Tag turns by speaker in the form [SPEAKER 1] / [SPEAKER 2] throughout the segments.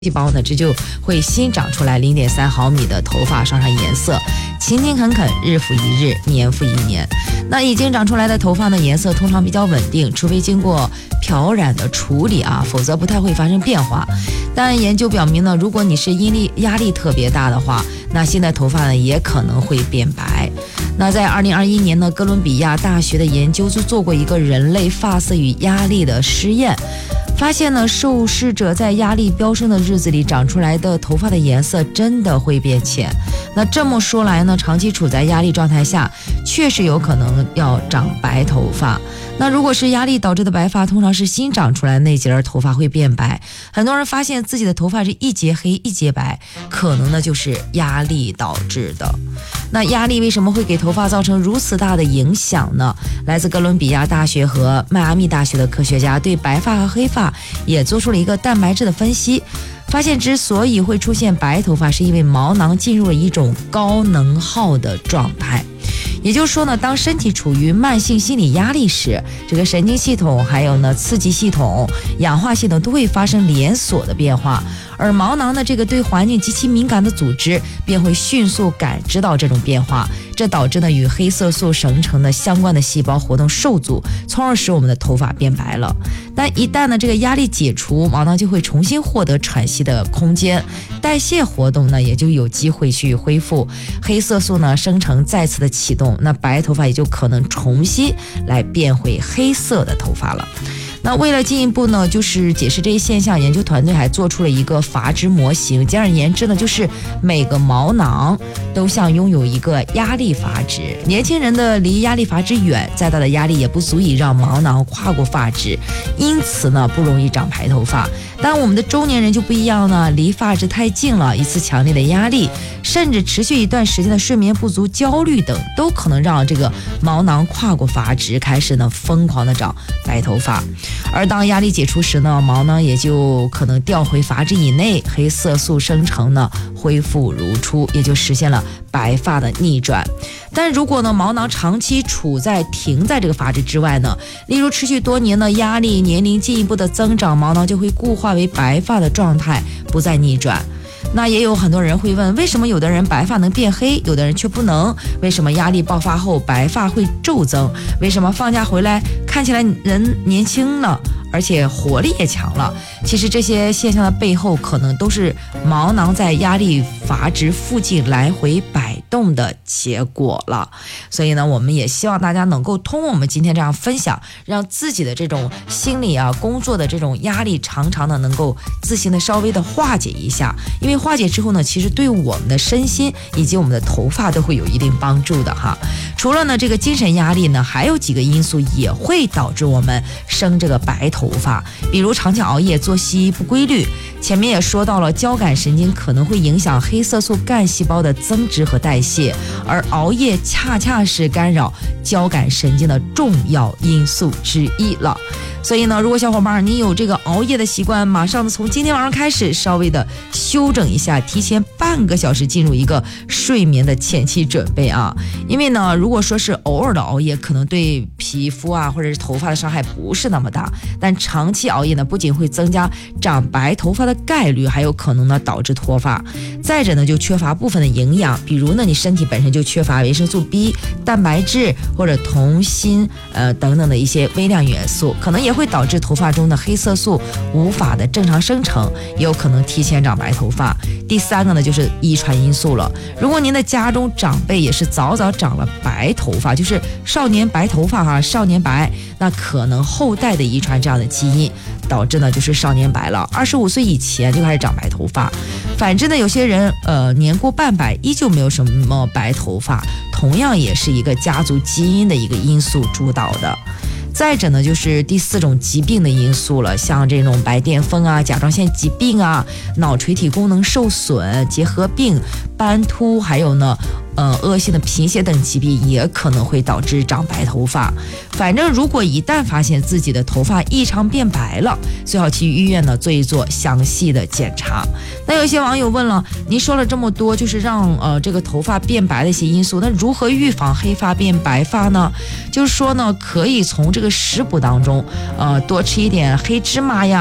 [SPEAKER 1] 细胞呢，这就会新长出来0.3毫米的头发，上颜色，勤勤恳恳，日复一日，年复一年。那已经长出来的头发呢，颜色通常比较稳定，除非经过漂染的处理啊，否则不太会发生变化。但研究表明呢，如果你是压力特别大的话，那新的头发呢也可能会变白。那在2021年呢，哥伦比亚大学的研究就做过一个人类发色与压力的实验。发现呢，受试者在压力飙升的日子里长出来的头发的颜色真的会变浅。那这么说来呢，长期处在压力状态下，确实有可能要长白头发。那如果是压力导致的白发，通常是新长出来的那节头发会变白。很多人发现自己的头发是一节黑一节白，可能呢就是压力导致的。那压力为什么会给头发造成如此大的影响呢？来自哥伦比亚大学和迈阿密大学的科学家对白发和黑发也做出了一个蛋白质的分析，发现之所以会出现白头发，是因为毛囊进入了一种高能耗的状态。也就是说呢，当身体处于慢性心理压力时，这个神经系统还有呢刺激系统、氧化系统都会发生连锁的变化，而毛囊的这个对环境极其敏感的组织便会迅速感知到这种变化，这导致呢与黑色素生成的相关的细胞活动受阻，从而使我们的头发变白了。但一旦呢这个压力解除，毛囊就会重新获得喘息的空间，代谢活动呢也就有机会去恢复，黑色素呢生成再次的启动，那白头发也就可能重新来变回黑色的头发了。那为了进一步呢，就是解释这一现象，研究团队还做出了一个阀值模型。简而言之呢，就是每个毛囊都像拥有一个压力阀值。年轻人的离压力阀值远，再大的压力也不足以让毛囊跨过阀值，因此呢，不容易长白头发。但我们的中年人就不一样呢，离阀值太近了，一次强烈的压力，甚至持续一段时间的睡眠不足、焦虑等，都可能让这个毛囊跨过阀值，开始呢疯狂的长白头发。而当压力解除时呢，毛囊也就可能调回阀值以内，黑色素生成呢恢复如初，也就实现了白发的逆转。但如果呢毛囊长期停在这个阀值之外呢，例如持续多年的压力，年龄进一步的增长，毛囊就会固化为白发的状态，不再逆转。那也有很多人会问，为什么有的人白发能变黑，有的人却不能？为什么压力爆发后白发会骤增？为什么放假回来看起来人年轻了，而且活力也强了？其实这些现象的背后，可能都是毛囊在压力阀值附近来回摆动的结果了。所以呢，我们也希望大家能够通过我们今天这样分享，让自己的这种心理工作的这种压力常常的能够自行的稍微的化解一下。因为化解之后呢，其实对我们的身心以及我们的头发都会有一定帮助的哈。除了呢这个精神压力呢，还有几个因素也会导致我们生这个白头发，比如长期熬夜、作息不规律。前面也说到了，交感神经可能会影响黑色素干细胞的增殖和代谢，而熬夜恰恰是干扰交感神经的重要因素之一了。所以呢，如果小伙伴你有这个熬夜的习惯，马上从今天晚上开始稍微的修整一下，提前半个小时进入一个睡眠的前期准备啊。因为呢，如果说是偶尔的熬夜，可能对皮肤或者是头发的伤害不是那么大，但长期熬夜呢，不仅会增加长白头发的概率，还有可能呢导致脱发。再者呢，就缺乏部分的营养，比如呢你身体本身就缺乏维生素 B、蛋白质或者铜、锌等等的一些微量元素，可能也会导致头发中的黑色素无法的正常生成，也有可能提前长白头发。第三个呢，就是遗传因素了。如果您的家中长辈也是早长了白头发，就是少年白头发少年白，那可能后代的遗传这样的基因，导致呢就是少年白了，25岁以前就开始长白头发。反之呢，有些人年过半百依旧没有什么白头发，同样也是一个家族基因的一个因素主导的。再者呢，就是第四种疾病的因素了，像这种白癜风甲状腺疾病脑垂体功能受损、结核病、斑秃，还有呢恶性的贫血等疾病也可能会导致长白头发。反正如果一旦发现自己的头发异常变白了，最好去医院呢做一做详细的检查。那有些网友问了，您说了这么多，就是让这个头发变白的一些因素，那如何预防黑发变白发呢？就是说呢，可以从这个食补当中多吃一点黑芝麻呀，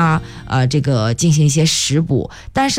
[SPEAKER 1] 这个进行一些食补，但是